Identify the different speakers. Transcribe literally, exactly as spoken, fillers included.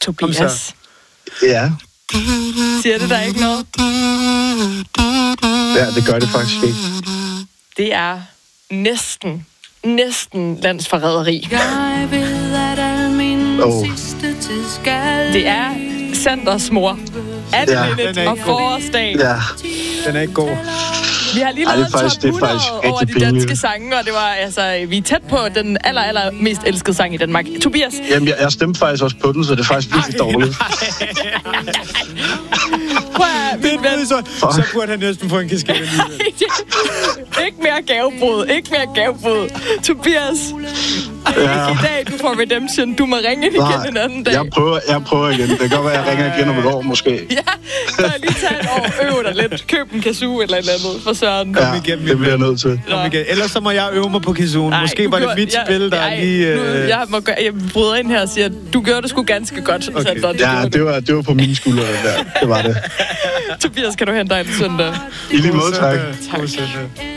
Speaker 1: Tobias.
Speaker 2: Ja.
Speaker 1: Siger det der ikke noget?
Speaker 2: Ja, det gør det faktisk ikke.
Speaker 1: Det er næsten, næsten landsforræderi.
Speaker 3: Jeg ved, at al min
Speaker 2: Oh.
Speaker 3: sidste tid skal...
Speaker 1: Det er Sanders mor. Anne
Speaker 2: Ja.
Speaker 1: Linnet
Speaker 4: Den er
Speaker 1: og
Speaker 4: ikke god.
Speaker 1: forårsdag.
Speaker 2: Ja.
Speaker 4: Den er ikke god.
Speaker 1: Vi har lige
Speaker 2: Ej, det
Speaker 1: lavet
Speaker 2: er faktisk-
Speaker 1: top
Speaker 2: det er
Speaker 1: hundrede
Speaker 2: faktisk
Speaker 1: over
Speaker 2: rigtig
Speaker 1: de danske
Speaker 2: pinligt.
Speaker 1: sange, og det var altså, vi er tæt på den aller, aller mest elskede sang i Danmark. Tobias,
Speaker 2: Jamen, jeg, jeg stemte faktisk også på den, så det er faktisk virkelig dårligt.
Speaker 1: prøv at, min ven.
Speaker 4: Så, så burde han næsten få en kasket alligevel.
Speaker 1: Ikke mere gavebrud, ikke mere gavebrud. Tobias, det er
Speaker 2: Ja.
Speaker 1: ikke i dag, du får redemption. Du må ringe ind igen en anden dag.
Speaker 2: jeg prøver, jeg prøver igen. Det kan godt være, at jeg ringer igen om et år, måske.
Speaker 1: Ja, så jeg lige tage et år, øve dig lidt. Køb en kazoo eller et eller andet for søren.
Speaker 2: Ja,
Speaker 4: igennem,
Speaker 2: det bliver jeg nødt til.
Speaker 4: Kom igen. Ellers så må jeg øve mig på kizuen.
Speaker 1: Ej,
Speaker 4: Måske
Speaker 1: du
Speaker 4: var det
Speaker 1: gjorde-
Speaker 4: mit
Speaker 1: jeg-
Speaker 4: spil, der
Speaker 1: ej,
Speaker 4: lige...
Speaker 1: Nu,
Speaker 4: Øh...
Speaker 1: jeg, må, gøre- jeg bryder ind her og siger, at du gjorde det sgu ganske godt,
Speaker 4: Okay.
Speaker 1: Sander. Det
Speaker 2: Ja,
Speaker 1: gjorde
Speaker 2: det
Speaker 1: du.
Speaker 2: var, det var på mine skuldre, der. Det var det.
Speaker 1: Tobias, kan du hente dig en søndag?
Speaker 2: I lige måde, tak.
Speaker 4: God søndag.